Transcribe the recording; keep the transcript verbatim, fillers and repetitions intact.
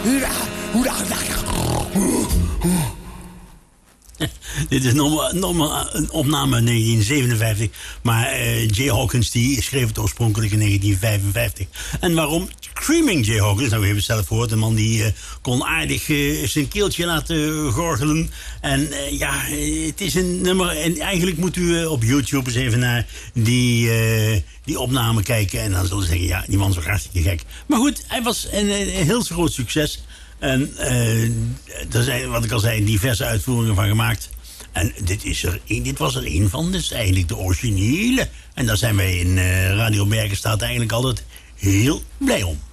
Dit is nog, nog maar een opname uit negentien zevenenvijftig. Maar uh, Jay Hawkins die schreef het oorspronkelijk in negentien vijfenvijftig. En waarom? Screaming Jay Hawkins, nou we hebben het zelf gehoord. Een man die uh, kon aardig uh, zijn keeltje laten gorgelen. En uh, ja, het is een nummer. En eigenlijk moet u uh, op YouTube eens even naar die, uh, die opname kijken. En dan zullen ze zeggen, ja, die man is wel hartstikke gek. Maar goed, hij was een, een heel groot succes. En uh, er zijn, wat ik al zei, diverse uitvoeringen van gemaakt. En dit, is er, dit was er een van, dus eigenlijk de originele. En daar zijn wij in uh, Radio Bergenstaat eigenlijk altijd heel blij om.